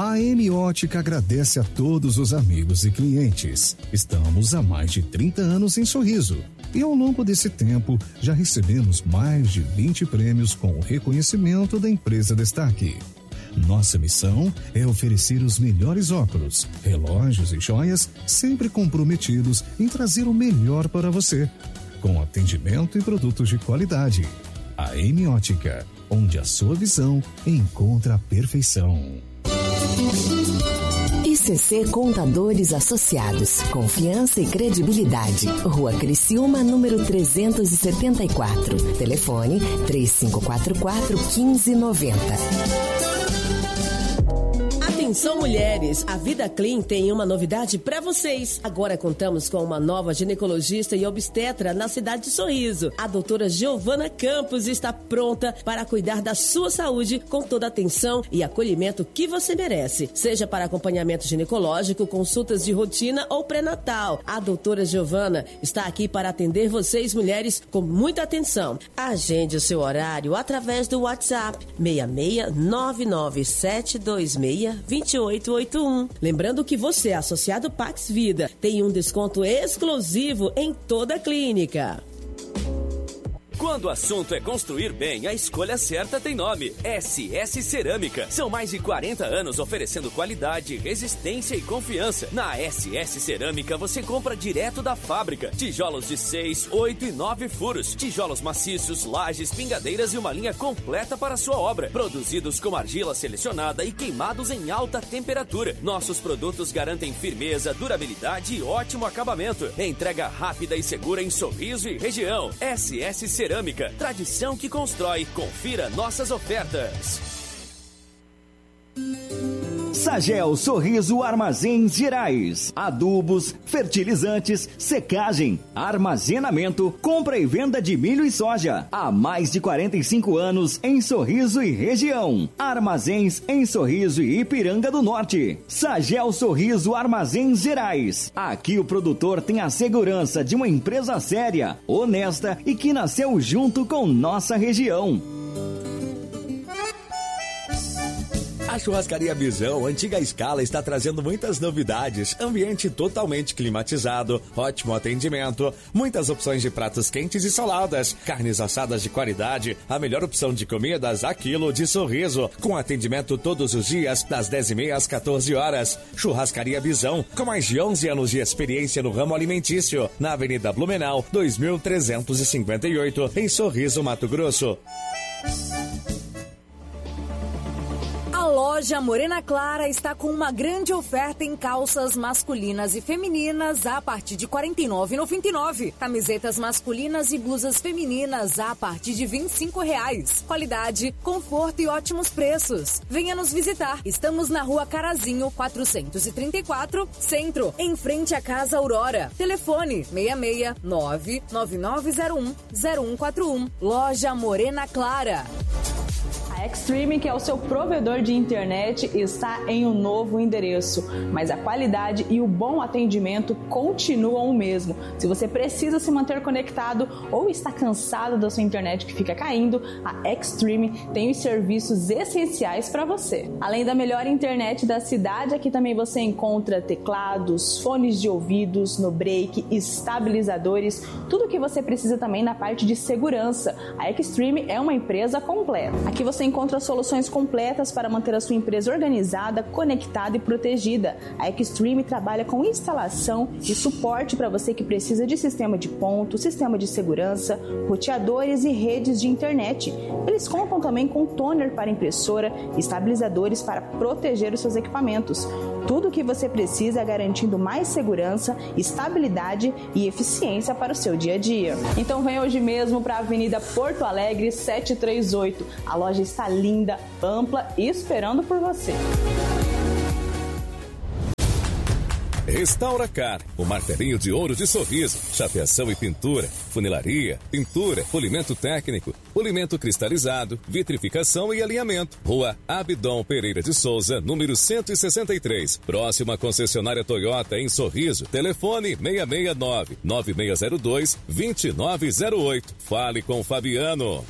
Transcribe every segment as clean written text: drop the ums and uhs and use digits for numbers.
A M Ótica agradece a todos os amigos e clientes. Estamos há mais de 30 anos em Sorriso. E ao longo desse tempo, já recebemos mais de 20 prêmios com o reconhecimento da empresa Destaque. Nossa missão é oferecer os melhores óculos, relógios e joias, sempre comprometidos em trazer o melhor para você, com atendimento e produtos de qualidade. A M Ótica, onde a sua visão encontra a perfeição. ICC Contadores Associados. Confiança e credibilidade. Rua Criciúma, número 374. Telefone 3544-1590. Atenção, mulheres, a Vida Clean tem uma novidade para vocês. Agora contamos com uma nova ginecologista e obstetra na cidade de Sorriso. A doutora Giovana Campos está pronta para cuidar da sua saúde com toda a atenção e acolhimento que você merece. Seja para acompanhamento ginecológico, consultas de rotina ou pré-natal. A doutora Giovana está aqui para atender vocês, mulheres, com muita atenção. Agende o seu horário através do WhatsApp 66997262881. Lembrando que você, associado Pax Vida, tem um desconto exclusivo em toda a clínica. Quando o assunto é construir bem, a escolha certa tem nome: SS Cerâmica. São mais de 40 anos oferecendo qualidade, resistência e confiança. Na SS Cerâmica você compra direto da fábrica. Tijolos de 6, 8 e 9 furos. Tijolos maciços, lajes, pingadeiras e uma linha completa para a sua obra. Produzidos com argila selecionada e queimados em alta temperatura. Nossos produtos garantem firmeza, durabilidade e ótimo acabamento. Entrega rápida e segura em Sorriso e região. SS Cerâmica. Tradição que constrói. Confira nossas ofertas. Sagel Sorriso Armazéns Gerais. Adubos, fertilizantes, secagem, armazenamento, compra e venda de milho e soja. Há mais de 45 anos em Sorriso e região. Armazéns em Sorriso e Ipiranga do Norte. Sagel Sorriso Armazéns Gerais. Aqui o produtor tem a segurança de uma empresa séria, honesta e que nasceu junto com nossa região. A Churrascaria Visão, antiga Escala, está trazendo muitas novidades. Ambiente totalmente climatizado, ótimo atendimento, muitas opções de pratos quentes e saladas, carnes assadas de qualidade, a melhor opção de comidas a quilo de Sorriso, com atendimento todos os dias, das 10h30 às 14 horas. Churrascaria Visão, com mais de 11 anos de experiência no ramo alimentício, na Avenida Blumenau, 2358, em Sorriso, Mato Grosso. A loja Morena Clara está com uma grande oferta em calças masculinas e femininas a partir de R$ 49,99. Camisetas masculinas e blusas femininas a partir de R$ 25,00. Qualidade, conforto e ótimos preços. Venha nos visitar. Estamos na Rua Carazinho, 434, Centro, em frente à Casa Aurora. Telefone 669-9901-0141. Loja Morena Clara. A Extreme, que é o seu provedor de internet, está em um novo endereço, mas a qualidade e o bom atendimento continuam o mesmo. Se você precisa se manter conectado ou está cansado da sua internet que fica caindo, a Extreme tem os serviços essenciais para você. Além da melhor internet da cidade, aqui também você encontra teclados, fones de ouvidos, no break, estabilizadores, tudo o que você precisa também na parte de segurança. A Extreme é uma empresa completa. Aqui você encontra soluções completas para manter a sua empresa organizada, conectada e protegida. A Extreme trabalha com instalação e suporte para você que precisa de sistema de ponto, sistema de segurança, roteadores e redes de internet. Eles contam também com toner para impressora, estabilizadores para proteger os seus equipamentos. Tudo o que você precisa garantindo mais segurança, estabilidade e eficiência para o seu dia a dia. Então venha hoje mesmo para a Avenida Porto Alegre 738. A loja está linda, ampla e esperando por você. Restauracar, o martelinho de ouro de Sorriso, chapeação e pintura, funilaria, pintura, polimento técnico, polimento cristalizado, vitrificação e alinhamento. Rua Abdon Pereira de Souza, número 163, próxima concessionária Toyota em Sorriso. Telefone 669-9602-2908. Fale com o Fabiano.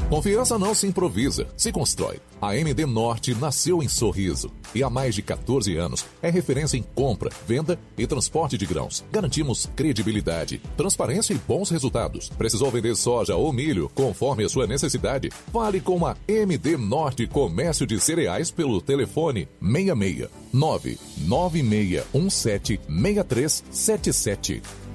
Confiança não se improvisa, se constrói. A MD Norte nasceu em Sorriso e há mais de 14 anos é referência em compra, venda e transporte de grãos. Garantimos credibilidade, transparência e bons resultados. Precisou vender soja ou milho conforme a sua necessidade? Fale com a MD Norte Comércio de Cereais pelo telefone 66 99617 6377.